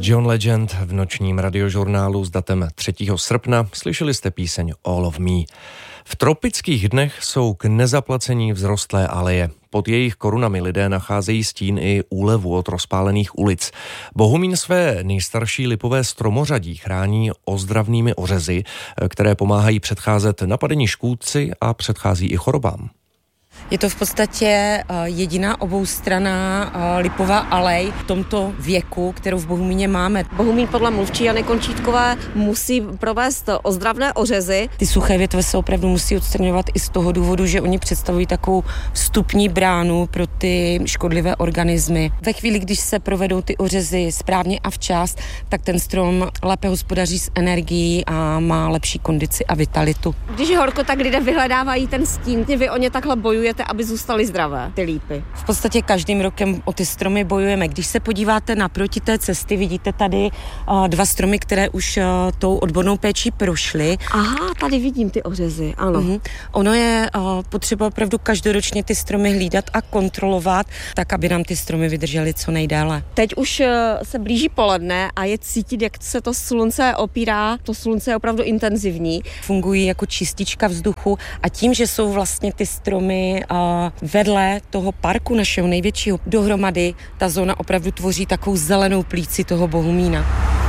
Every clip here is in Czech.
John Legend v nočním radiožurnálu s datem 3. srpna. Slyšeli jste píseň All of Me. V tropických dnech jsou k nezaplacení vzrostlé aleje. Pod jejich korunami lidé nacházejí stín i úlevu od rozpálených ulic. Bohumín své nejstarší lipové stromořadí chrání ozdravnými ořezy, které pomáhají předcházet napadení škůdci a předchází i chorobám. Je to v podstatě jediná oboustranná lipová alej v tomto věku, kterou v Bohumíně máme. Bohumín podle mluvčí Jany Končítkové musí provést ozdravné ořezy. Ty suché větve se opravdu musí odstraňovat i z toho důvodu, že oni představují takovou vstupní bránu pro ty škodlivé organismy. Ve chvíli, když se provedou ty ořezy správně a včas, tak ten strom lépe hospodaří s energií a má lepší kondici a vitalitu. Když je horko, tak lidé vyhledávají ten stín. Vy o ně takhle bojujete, aby zůstaly zdravé, ty lípy. V podstatě každým rokem o ty stromy bojujeme. Když se podíváte naproti té cesty, vidíte tady dva stromy, které už tou odbornou péčí prošly. Aha, tady vidím ty ořezy, ano. Ono je potřeba opravdu každoročně ty stromy hlídat a kontrolovat, tak, aby nám ty stromy vydržely co nejdéle. Teď už se blíží poledne a je cítit, jak se to slunce opírá. To slunce je opravdu intenzivní. Fungují jako čistička vzduchu a tím, že jsou vlastně ty stromy vedle toho parku našeho největšího dohromady, ta zóna opravdu tvoří takovou zelenou plíci toho Bohumína.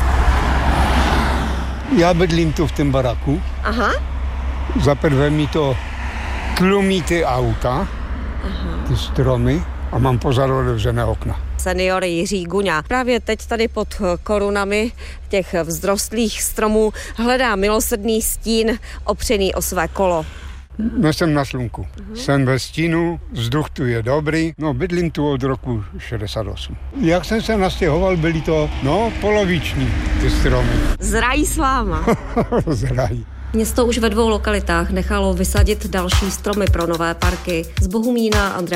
Já bydlím tu v tom baraku. Aha. Za prvé mi to tlumí ty auta, ty stromy a mám pozadu otevřené okna. Senior Jiří Guňa právě teď tady pod korunami těch vzrostlých stromů hledá milosrdný stín opřený o své kolo. Jsem na slunku. Jsem ve stínu, vzduch tu je dobrý. Bydlím tu od roku 68. Jak jsem se nastěhoval, byly to, poloviční ty stromy. Zrají s váma. Zrají. Město už ve 2 lokalitách nechalo vysadit další stromy pro nové parky. Z Bohumína Andrea